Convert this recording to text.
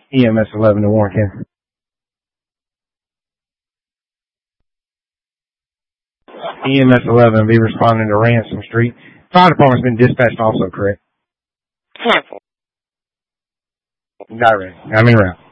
EMS 11 to Warren County. EMS 11 will be responding to Ransom Street. Fire department's been dispatched also, correct? Cancel. Direct. I'm en route.